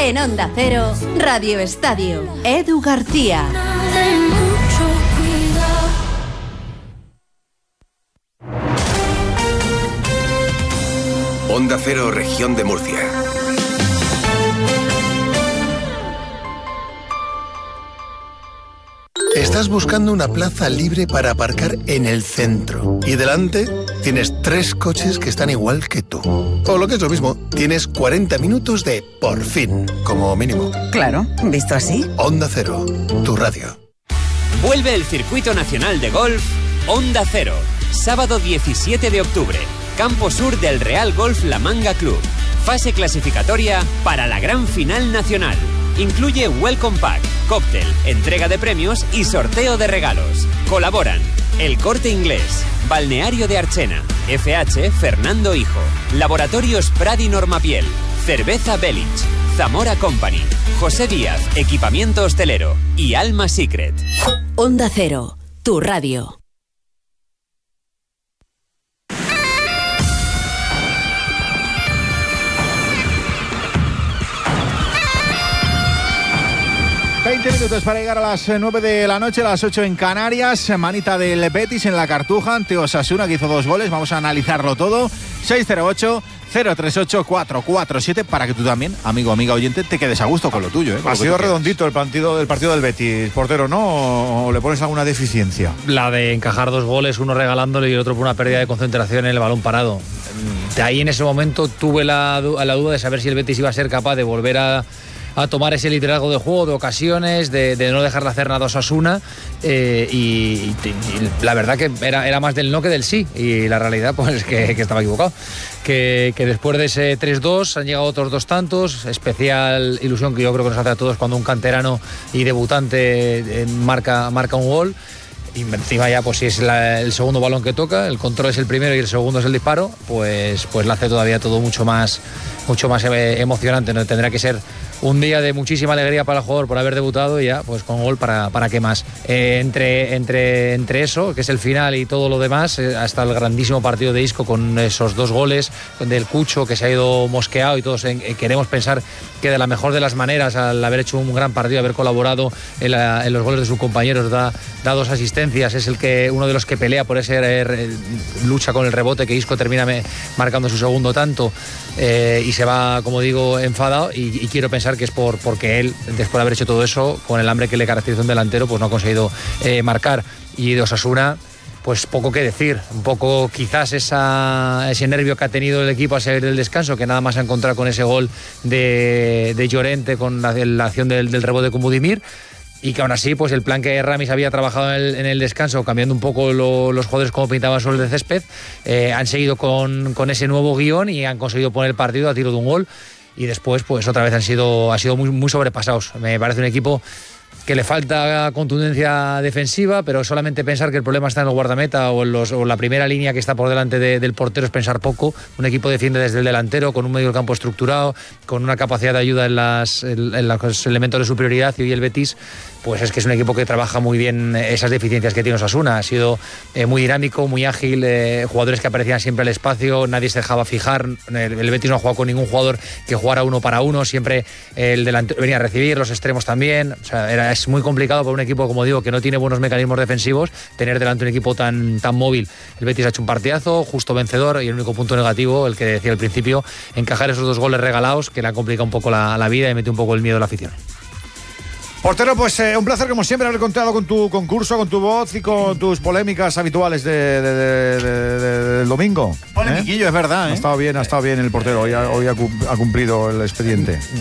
En Onda Cero, Radio Estadio, Edu García. Onda Cero, Región de Murcia. Estás buscando una plaza libre para aparcar en el centro y delante tienes 3 coches que están igual que tú. O lo que es lo mismo, tienes 40 minutos de por fin, como mínimo. Claro, visto así. Onda Cero, tu radio. Vuelve el Circuito Nacional de Golf Onda Cero, sábado 17 de octubre, Campo Sur del Real Golf La Manga Club. Fase clasificatoria para la gran final nacional. Incluye Welcome Pack, cóctel, entrega de premios y sorteo de regalos. Colaboran El Corte Inglés, Balneario de Archena, FH Fernando Hijo, Laboratorios Pradi Normapiel, Cerveza Belich, Zamora Company, José Díaz, Equipamiento Hostelero y Alma Secret. Onda Cero, tu radio. Minutos para llegar a las 9 de la noche, a las 8 en Canarias. Manita del Betis en la Cartuja ante Osasuna, que hizo 2 goles. Vamos a analizarlo todo. 608-038-447 para que tú también, amigo, amiga oyente, te quedes a gusto con lo tuyo. Ha sido redondito el partido del Betis, portero, ¿no? ¿O le pones alguna deficiencia? La de encajar 2 goles, uno regalándole y el otro por una pérdida de concentración en el balón parado. De ahí en ese momento tuve la duda de saber si el Betis iba a ser capaz de volver a tomar ese liderazgo de juego, de ocasiones, de no dejarle hacer nada a Osasuna, y la verdad que era más del no que del sí, y la realidad pues que estaba equivocado, que después de ese 3-2 han llegado otros 2 tantos, especial ilusión que yo creo que nos hace a todos cuando un canterano y debutante marca un gol. Y encima ya, pues si es el segundo balón que toca, el control es el primero y el segundo es el disparo, pues la hace todavía todo mucho más emocionante, ¿no? Tendrá que ser un día de muchísima alegría para el jugador por haber debutado y ya, pues con gol para qué más. Entre eso, que es el final y todo lo demás, hasta el grandísimo partido de Isco con esos 2 goles, del Cucho que se ha ido mosqueado y todos queremos pensar que de la mejor de las maneras, al haber hecho un gran partido, haber colaborado en los goles de sus compañeros, da 2 asistencias, es uno de los que pelea por ese lucha con el rebote, que Isco termina marcando su segundo tanto, y se va, como digo, enfadado, y quiero pensar que es porque él, después de haber hecho todo eso, con el hambre que le caracteriza un delantero, pues no ha conseguido marcar. Y de Osasuna, pues poco que decir, un poco quizás ese nervio que ha tenido el equipo al salir del descanso, que nada más ha encontrado con ese gol de Llorente, con la acción del rebote con Budimir, y que aún así, pues el plan que Ramis había trabajado en el descanso, cambiando un poco los jugadores como pintaban sobre el césped, han seguido con ese nuevo guión y han conseguido poner el partido a tiro de un gol. Y después, pues otra vez han sido muy, muy sobrepasados. Me parece un equipo que le falta contundencia defensiva, pero solamente pensar que el problema está en el guardameta o en la primera línea que está por delante del portero es pensar poco. Un equipo defiende desde el delantero, con un medio del campo estructurado, con una capacidad de ayuda en los elementos de superioridad, y hoy el Betis, pues es que es un equipo que trabaja muy bien esas deficiencias que tiene Osasuna. Ha sido muy dinámico, muy ágil, jugadores que aparecían siempre al espacio, nadie se dejaba fijar. El Betis no ha jugado con ningún jugador que jugara 1 para 1, siempre el delantero venía a recibir, los extremos también. O sea, es muy complicado para un equipo, como digo, que no tiene buenos mecanismos defensivos, tener delante un equipo tan móvil. El Betis ha hecho un partidazo, justo vencedor, y el único punto negativo, el que decía al principio, encajar esos 2 goles regalados, que le han complicado un poco la vida y mete un poco el miedo a la afición. Portero, pues un placer como siempre haber contado con tu concurso, con tu voz y con tus polémicas habituales del domingo. Polemiquillo, es verdad, ¿eh? Ha estado bien el portero, hoy ha cumplido el expediente.